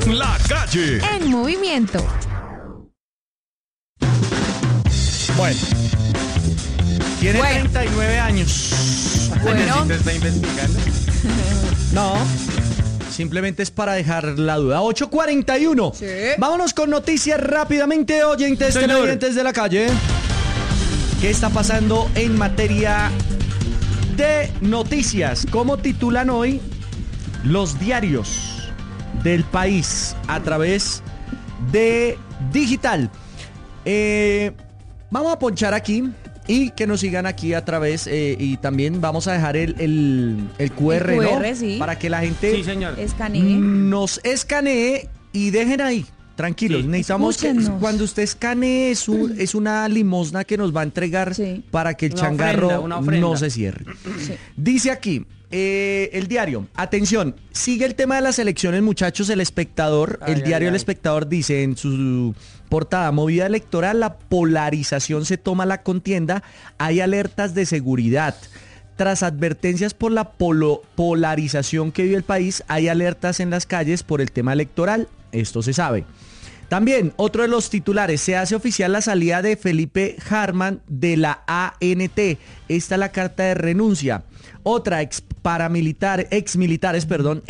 La Calle. En movimiento. Bueno. Tiene 39 años. Bueno. ¿Te está investigando? No. Simplemente es para dejar la duda. 8:41. Sí. Vámonos con noticias rápidamente, oyentes televidentes de la calle. ¿Qué está pasando en materia de noticias? ¿Cómo titulan hoy los diarios del país a través de digital? Vamos a ponchar aquí y que nos sigan aquí a través y también vamos a dejar el QR, ¿no? Sí. Para que la gente Sí, señor. Escanee. nos escanee y dejen ahí. Tranquilos, Sí. necesitamos que Escúchenos. cuando usted escanee es una limosna que nos va a entregar Sí. para que el Una changarro ofrenda, una ofrenda. no se cierre. Sí. Dice aquí, el diario, atención, sigue el tema de las elecciones, muchachos. El Espectador, Ay, el diario ay, El ay. Espectador dice en su portada: movida electoral, la polarización se toma la contienda, hay alertas de seguridad. Tras advertencias por la polarización que vive el país, hay alertas en las calles por el tema electoral. Esto se sabe. También, otro de los titulares: se hace oficial la salida de Felipe Harman de la ANT. Esta es la carta de renuncia. Otra, exmilitares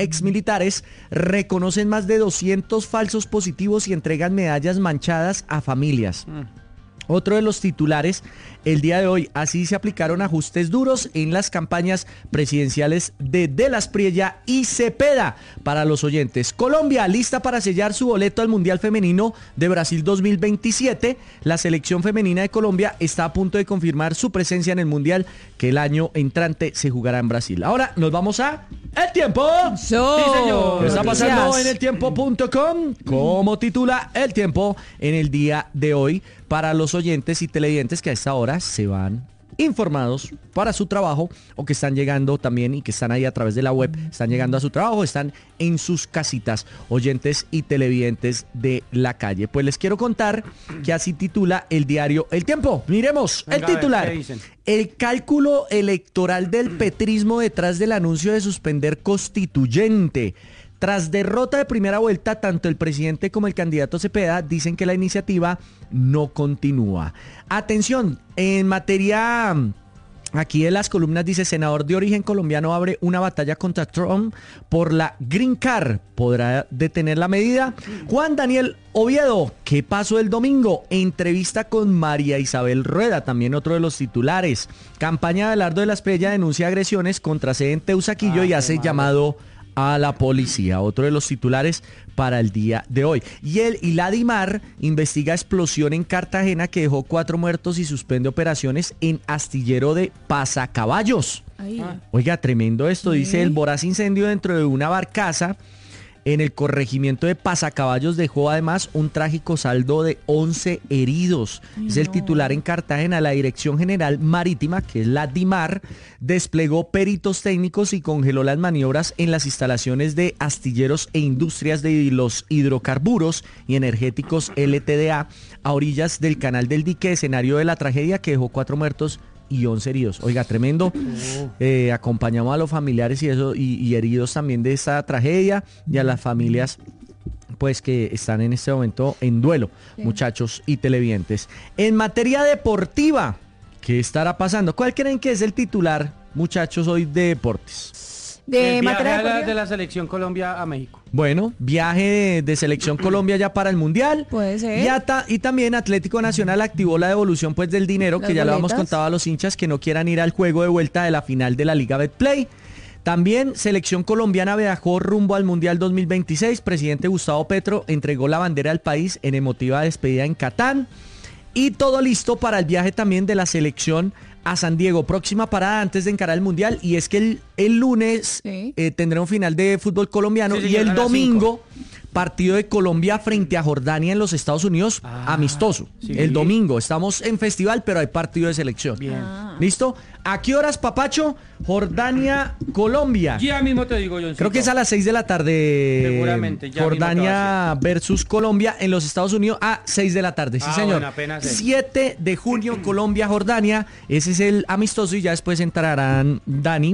reconocen más de 200 falsos positivos y entregan medallas manchadas a familias. Otro de los titulares, el día de hoy: así se aplicaron ajustes duros en las campañas presidenciales de las Priella y Cepeda. Para los oyentes, Colombia lista para sellar su boleto al Mundial Femenino de Brasil 2027. La selección femenina de Colombia está a punto de confirmar su presencia en el Mundial, que el año entrante se jugará en Brasil. Ahora nos vamos a El Tiempo. Sí, señor. ¿Qué está pasando Noticias. en eltiempo.com? ¿Cómo titula El Tiempo en el día de hoy? Para los oyentes y televidentes que a esta hora se van informados para su trabajo o que están llegando también y que están ahí a través de la web, están llegando a su trabajo, están en sus casitas, oyentes y televidentes de la calle. Pues les quiero contar que así titula el diario El Tiempo. Miremos Venga, el a ver, titular. ¿qué dicen? El cálculo electoral del petrismo detrás del anuncio de suspender constituyente. Tras derrota de primera vuelta, tanto el presidente como el candidato Cepeda dicen que la iniciativa no continúa. Atención, en materia aquí de las columnas dice: senador de origen colombiano abre una batalla contra Trump por la Green Card. ¿Podrá detener la medida? Juan Daniel Oviedo, ¿qué pasó el domingo? Entrevista con María Isabel Rueda, también otro de los titulares. Campaña de Abelardo de la Espriella denuncia agresiones contra sede en Teusaquillo y hace llamado a la policía. Otro de los titulares para el día de hoy. Y la DIMAR investiga explosión en Cartagena que dejó 4 muertos y suspende operaciones en astillero de Pasacaballos. Ay. Oiga, tremendo esto. Sí. Dice: el voraz incendio dentro de una barcaza en el corregimiento de Pasacaballos dejó además un trágico saldo de 11 heridos. Ay, Es el no. titular en Cartagena. La Dirección General Marítima, que es la DIMAR, desplegó peritos técnicos y congeló las maniobras en las instalaciones de astilleros e industrias de los hidrocarburos y energéticos LTDA a orillas del Canal del Dique, escenario de la tragedia que dejó 4 muertos y 11 heridos. Oiga, tremendo. Acompañamos a los familiares y heridos también de esta tragedia y a las familias pues que están en este momento en duelo, Sí. muchachos y televidentes. En materia deportiva, ¿qué estará pasando? ¿Cuál creen que es el titular, muchachos, hoy de deportes? De El viaje materia de deportiva. la selección Colombia a México. Bueno, viaje de selección Colombia ya para el Mundial. Puede ser. Y también Atlético Nacional activó la devolución pues del dinero, Las que ya lo hemos boletas. contado a los hinchas que no quieran ir al juego de vuelta de la final de la Liga Betplay. También selección colombiana viajó rumbo al Mundial 2026. Presidente Gustavo Petro entregó la bandera al país en emotiva despedida en Catán. Y todo listo para el viaje también de la selección a San Diego. Próxima parada antes de encarar el Mundial. Y es que el lunes Sí. tendrá un final de fútbol colombiano. Sí, y señor, el a las domingo, partido de Colombia frente a Jordania en los Estados Unidos, amistoso. sí. El domingo. Estamos en festival, pero hay partido de selección. Bien. Ah. ¿Listo? ¿A qué horas, papacho? Jordania, Colombia. Ya mismo te digo, Johncito. Creo que es a las 6 de la tarde. Seguramente, ya Jordania versus Colombia en los Estados Unidos a 6 de la tarde. Sí, Ah, señor. bueno, apenas es. 7 de junio, Colombia, Jordania. Ese es el amistoso y ya después entrarán Dani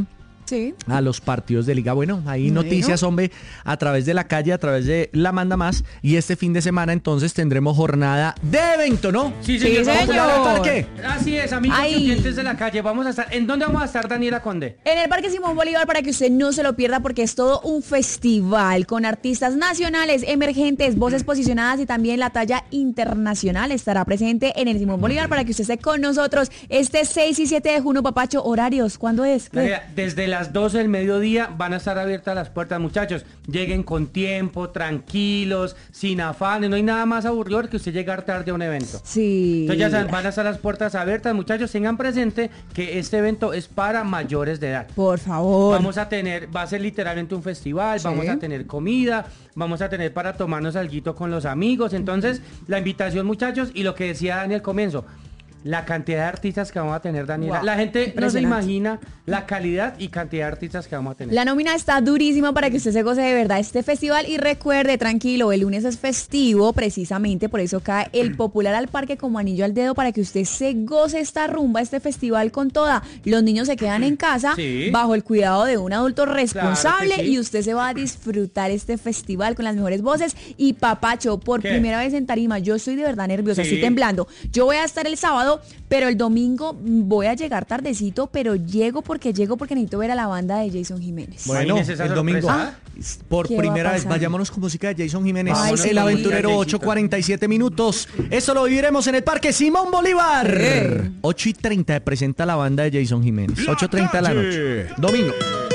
Sí. a los partidos de liga. Bueno, hay Bueno. noticias, hombre, a través de la calle, a través de La Manda Más, y este fin de semana entonces tendremos jornada de evento, ¿no? Sí, Sí, señor. Popular al Parque. Así es, amigos Ay. y oyentes de la calle. Vamos a estar. ¿En dónde vamos a estar, Daniela Conde? En el Parque Simón Bolívar, para que usted no se lo pierda, porque es todo un festival con artistas nacionales, emergentes, voces posicionadas y también la talla internacional estará presente en el Simón Bolívar para que usted esté con nosotros este 6 y 7 de junio, papacho. ¿Horarios? ¿Cuándo es? ¿Qué? Daniela, desde las 12 del mediodía van a estar abiertas las puertas, muchachos. Lleguen con tiempo, tranquilos, sin afanes. No hay nada más aburridor que usted llegar tarde a un evento. Sí. Entonces ya saben, van a estar las puertas abiertas, muchachos. Tengan presente que este evento es para mayores de edad. Por favor. Vamos a tener, va a ser literalmente un festival, Sí. vamos a tener comida, vamos a tener para tomarnos alguito con los amigos. Entonces, la invitación, muchachos, y lo que decía Dani al comienzo, la cantidad de artistas que vamos a tener, Daniela. Wow, La gente no se impresionante. imagina la calidad y cantidad de artistas que vamos a tener. La nómina está durísima para que usted se goce de verdad este festival y recuerde, tranquilo, el lunes es festivo, precisamente por eso cae el Popular al Parque como anillo al dedo para que usted se goce esta rumba, este festival con toda. Los niños se quedan en casa Sí. bajo el cuidado de un adulto responsable Claro que sí. y usted se va a disfrutar este festival con las mejores voces. Y papacho, por ¿Qué? primera vez en tarima, yo estoy de verdad nerviosa, Sí. estoy temblando. Yo voy a estar el sábado, pero el domingo voy a llegar tardecito, pero llego porque necesito ver a la banda de Jason Jiménez. Bueno, Imagínese esa el domingo, sorpresa. por ¿Qué va a primera vez, pasar? vayámonos con música de Jason Jiménez. Ay, El sí. aventurero, Jaycito. 8:47 minutos. Esto lo viviremos en el Parque Simón Bolívar. 8:30 presenta la banda de Jason Jiménez. 8:30 de la noche. Domingo.